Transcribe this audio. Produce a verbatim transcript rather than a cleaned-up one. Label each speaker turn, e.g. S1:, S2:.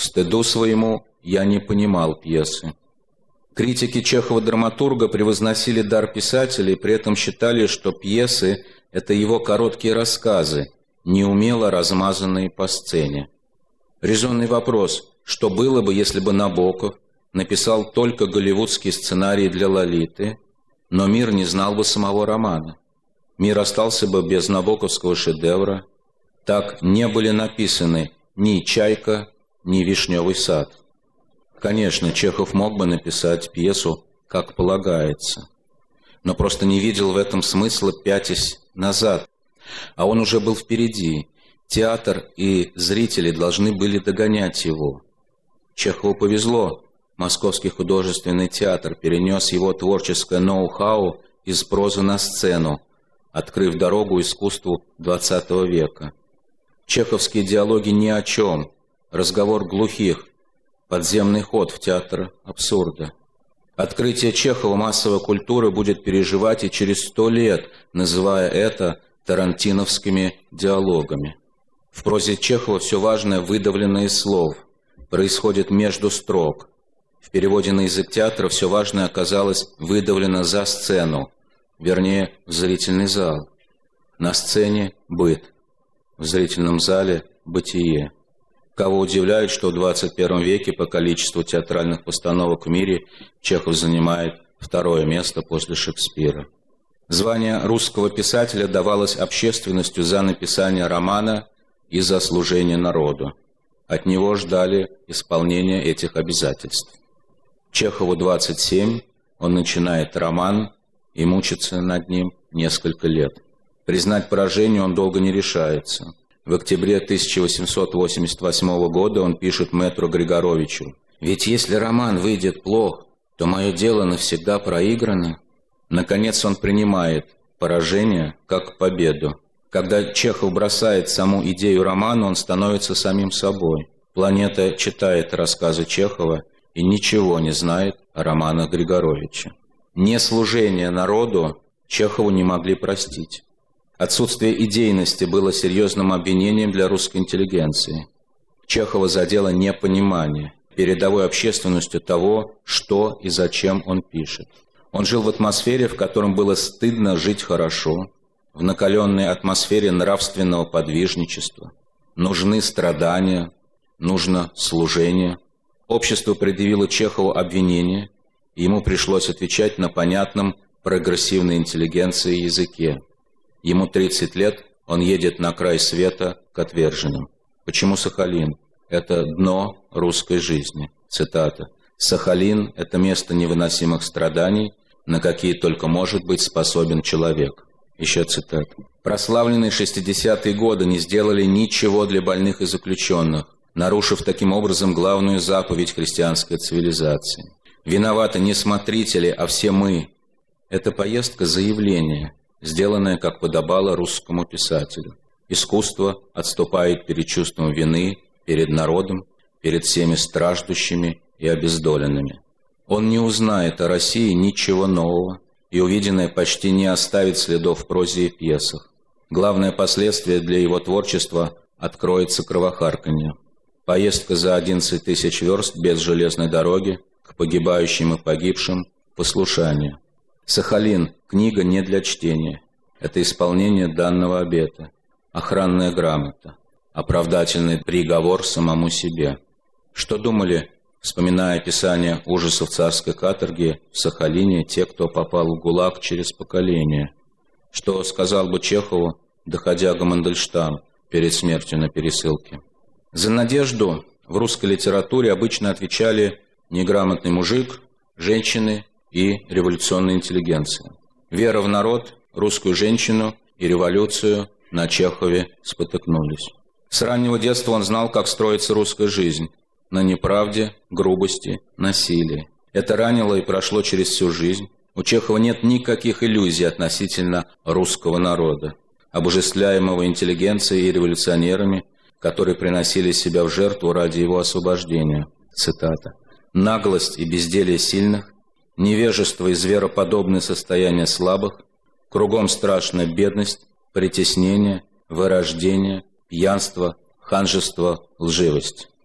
S1: К стыду своему я не понимал пьесы. Критики Чехова-драматурга превозносили дар писателя и при этом считали, что пьесы – это его короткие рассказы, неумело размазанные по сцене. Резонный вопрос: что было бы, если бы Набоков написал только голливудский сценарий для «Лолиты», но мир не знал бы самого романа? Мир остался бы без набоковского шедевра. Так не были написаны ни «Чайка», ни «Вишневый сад». Конечно, Чехов мог бы написать пьесу как полагается, но просто не видел в этом смысла, пятясь назад. А он уже был впереди. Театр и зрители должны были догонять его. Чехову повезло. Московский художественный театр перенес его творческое ноу-хау из прозы на сцену, открыв дорогу искусству двадцатого века. Чеховские диалоги ни о чем, разговор глухих, подземный ход в театр абсурда. Открытие Чехова массовой культуры будет переживать и через сто лет, называя это тарантиновскими диалогами. В прозе Чехова все важное выдавлено из слов, происходит между строк. В переводе на язык театра все важное оказалось выдавлено за сцену, вернее, в зрительный зал. На сцене – быт, в зрительном зале – бытие. Кого удивляет, что в двадцать первом веке по количеству театральных постановок в мире Чехов занимает второе место после Шекспира. Звание русского писателя давалось общественностью за написание романа и за служение народу. От него ждали исполнения этих обязательств. Чехову двадцать семь, он начинает роман и мучится над ним несколько лет. Признать поражение он долго не решается. В октябре тысяча восемьсот восемьдесят восьмого года он пишет мэтру Григоровичу: «Ведь если роман выйдет плох, то мое дело навсегда проиграно». Наконец он принимает поражение как победу. Когда Чехов бросает саму идею романа, он становится самим собой. Планета читает рассказы Чехова и ничего не знает о романах Григоровича. Неслужение народу Чехову не могли простить. Отсутствие идейности было серьезным обвинением для русской интеллигенции. Чехова задело непонимание передовой общественностью того, что и зачем он пишет. Он жил в атмосфере, в котором было стыдно жить хорошо, в накаленной атмосфере нравственного подвижничества. Нужны страдания, нужно служение. Общество предъявило Чехову обвинение, и ему пришлось отвечать на понятном прогрессивной интеллигенции языке. Ему тридцать лет, он едет на край света к отверженным. Почему Сахалин? Это дно русской жизни. Цитата. «Сахалин – это место невыносимых страданий, на какие только может быть способен человек». Еще цитата. Прославленные шестидесятые годы не сделали ничего для больных и заключенных, нарушив таким образом главную заповедь христианской цивилизации. Виноваты не смотрители, а все мы. Эта поездка – заявление, сделанное, как подобало русскому писателю. Искусство отступает перед чувством вины, перед народом, перед всеми страждущими и обездоленными. Он не узнает о России ничего нового, и увиденное почти не оставит следов в прозе и пьесах. Главное последствие для его творчества откроется кровохарканье. Поездка за одиннадцать тысяч верст без железной дороги, к погибающим и погибшим – послушание. Сахалин – книга не для чтения. Это исполнение данного обета, охранная грамота, оправдательный приговор самому себе. Что думали, вспоминая описание ужасов царской каторги в Сахалине, те, кто попал в ГУЛАГ через поколение? Что сказал бы Чехову, доходя до Мандельштама перед смертью на пересылке? За надежду в русской литературе обычно отвечали неграмотный мужик, женщины и революционная интеллигенция. Вера в народ, русскую женщину и революцию на Чехове спотыкнулись. С раннего детства он знал, как строится русская жизнь. На неправде, грубости, насилии. Это ранило и прошло через всю жизнь. У Чехова нет никаких иллюзий относительно русского народа, обожествляемого интеллигенцией и революционерами, которые приносили себя в жертву ради его освобождения. Цитата. «Наглость и безделие сильных, невежество и звероподобное состояние слабых, кругом страшная бедность, притеснение, вырождение, пьянство, ханжество, лживость».